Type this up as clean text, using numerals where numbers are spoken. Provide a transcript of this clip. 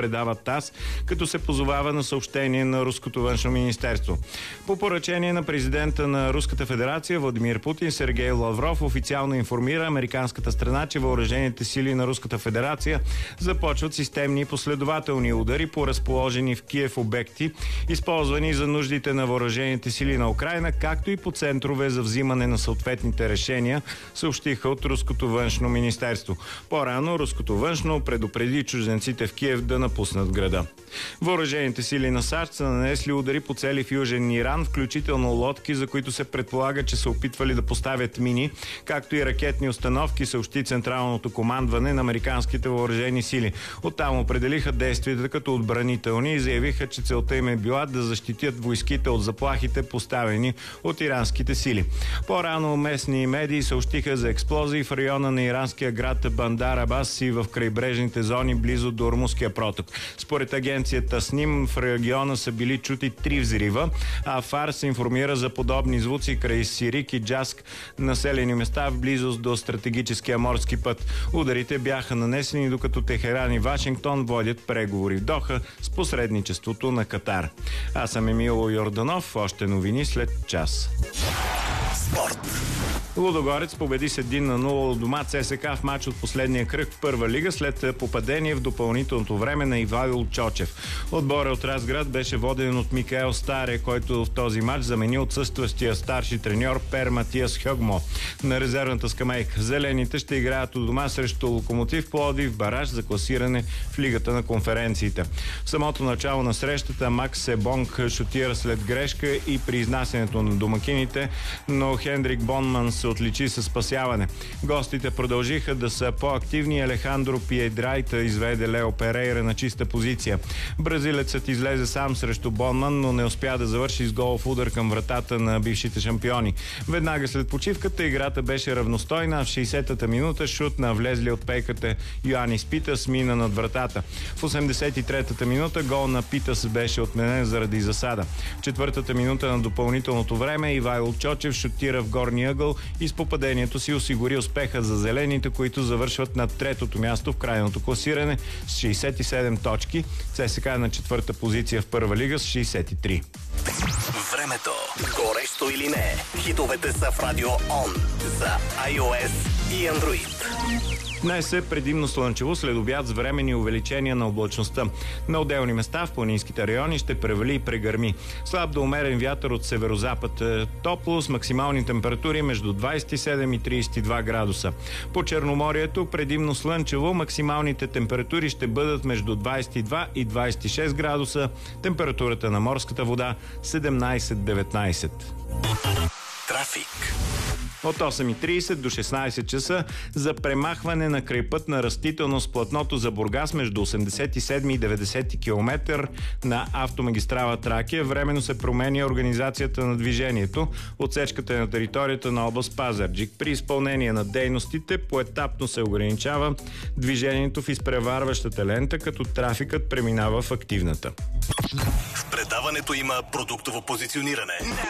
предава ТАСС, като се позовава на съобщение на Руското външно министерство. По поръчение на президента на Руската федерация Владимир Путин, Сергей Лавров официално информира американската страна, че въоръжените сили на Руската федерация започват системни и последователни удари по разположени в Киев обекти, използвани за нуждите на въоръжените сили на Украйна, както и по центрове за взимане на съответните решения, съобщиха от Руското външно министерство. По-рано Руското външно предупреди чужденците в Киев да напуснат града. Въоръжените сили на САЩ са нанесли удари по цели в Южен Иран, включително лодки, за които се предполага, че са опитвали да поставят мини, както и ракетни установки, съобщи Централното командване на американските въоръжени сили. Оттам определиха действията като отбранителни и заявиха, че целта им е била да защитят войските от заплахите, поставени от иранските сили. По-рано местни медии съобщиха за експлозии в района на иранския град Бандар Абас и в крайбрежните зони близо до Ормузския проток. Според агенцията СНИМ в региона са били чути 3 взрива, а ФАР се информира за подобни звуци край Сирик и Джаск, населени места в близост до стратегическия морски път. Ударите бяха нанесени, докато Техеран и Вашингтон водят преговори в Доха с посредничеството на Катар. Аз съм Емил Йорданов. Още новини след час. Спорт. Лудогорец победи с 1-0 от дома ЦСКА в матч от последния кръг в първа лига след попадение в допълнителното време на Ивайло Чочев. Отборът от Разград беше воден от Микаел Старе, който в този матч замени отсъстващия старши треньор Пер Матиас Хъгмо на резервната скамейка. Зелените ще играят от дома срещу Локомотив Пловдив в бараж за класиране в Лигата на конференциите. В самото начало на срещата Макс Себонг шутира след грешка и при изнасянето на домакините, но Хендрик Бонман се отличи със спасяване. Гостите продължиха да са по-активни. Алехандро Пиедрайта изведе Лео Перейра на чиста позиция. Бразилецът излезе сам срещу Бонман, но не успя да завърши с голов удар към вратата на бившите шампиони. Веднага след почивката играта беше равностойна. В 60-та минута шут на влезли от пейката Йоанис Питас мина над вратата. В 83-та минута гол на Питас беше отменен заради засада. В 4-та минута на допълнителното време Ивайло Чочев шутира в горния ъгъл и с попадението си осигури успеха за зелените, които завършват на 3-то място в крайното класиране с 67 точки. ЦСКА на 4-та позиция в първа лига с 63. Времето. Горещо или не? Хитовете са в Радио Он за iOS и Android. Днес е предимно слънчево, след обяд с временни увеличения на облачността. На отделни места в планинските райони ще превали и прегърми. Слаб до умерен вятър от северозапад. Топло с максимални температури между 27 и 32 градуса. По Черноморието предимно слънчево, максималните температури ще бъдат между 22 и 26 градуса. Температурата на морската вода 17-19. Трафик. От 8:30 до 16 часа за премахване на крайпътна растителност платното за Бургас между 87 и 90 км на автомагистрала Тракия. Временно се променя организацията на движението. Отсечката е на територията на област Пазарджик. При изпълнение на дейностите поетапно се ограничава движението в изпреварващата лента, като трафикът преминава в активната. В предаването има продуктово позициониране.